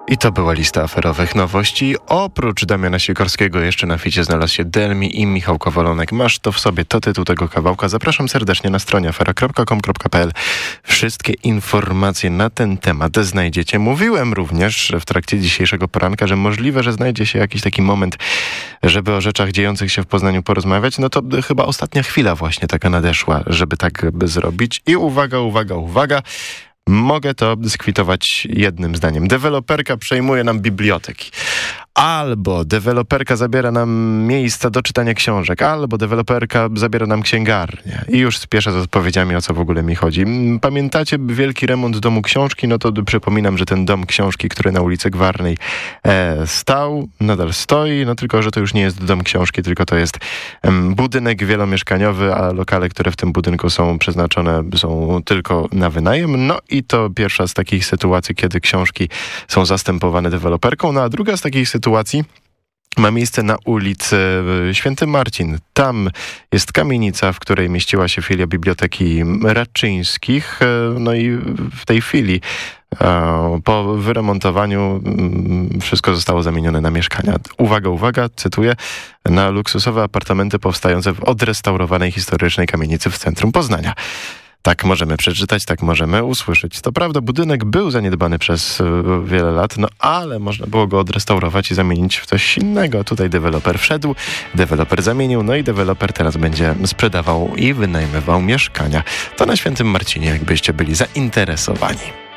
I to była lista aferowych nowości. Oprócz Damiana Sikorskiego jeszcze na ficie znalazł się Delmi i Michał Kowalonek. Masz to w sobie, to tytuł tego kawałka. Zapraszam serdecznie na stronie afera.com.pl. Wszystkie informacje na ten temat znajdziecie. Mówiłem również w trakcie dzisiejszego poranka, że możliwe, że znajdzie się jakiś taki moment, żeby o rzeczach dziejących się w Poznaniu porozmawiać. No to chyba ostatnia chwila właśnie taka nadeszła, żeby tak by zrobić. I uwaga. Mogę to skwitować jednym zdaniem. Deweloperka przejmuje nam biblioteki. Albo deweloperka zabiera nam miejsca do czytania książek, albo deweloperka zabiera nam księgarnię. I już spieszę z odpowiedziami, o co w ogóle mi chodzi. Pamiętacie wielki remont Domu Książki? No to przypominam, że ten Dom Książki, który na ulicy Gwarnej stał, nadal stoi, no tylko, że to już nie jest Dom Książki, tylko to jest budynek wielomieszkaniowy, a lokale, które w tym budynku są przeznaczone, są tylko na wynajem. No i to pierwsza z takich sytuacji, kiedy książki są zastępowane deweloperką, no a druga z takich sytuacji ma miejsce na ulicy Święty Marcin. Tam jest kamienica, w której mieściła się filia Biblioteki Raczyńskich. No i w tej chwili po wyremontowaniu wszystko zostało zamienione na mieszkania. Uwaga, cytuję, na luksusowe apartamenty powstające w odrestaurowanej historycznej kamienicy w centrum Poznania. Tak możemy przeczytać, tak możemy usłyszeć. To prawda, budynek był zaniedbany przez wiele lat, no ale można było go odrestaurować i zamienić w coś innego. Tutaj deweloper wszedł, deweloper zamienił, no i deweloper teraz będzie sprzedawał i wynajmował mieszkania. To na Świętym Marcinie, jakbyście byli zainteresowani.